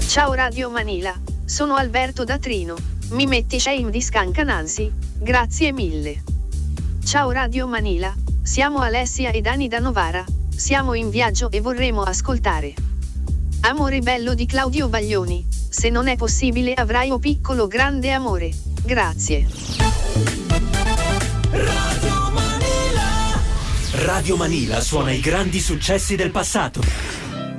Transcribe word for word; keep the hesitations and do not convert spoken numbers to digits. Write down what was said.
Ciao Radio Manila, sono Alberto da Trino. Mi metti Shame di Scancanansi? Grazie mille. Ciao Radio Manila, siamo Alessia e Dani da Novara. Siamo in viaggio e vorremmo ascoltare Amore bello di Claudio Baglioni. Se non è possibile avrai o piccolo grande amore. Grazie. Radio Manila. Radio Manila suona i grandi successi del passato.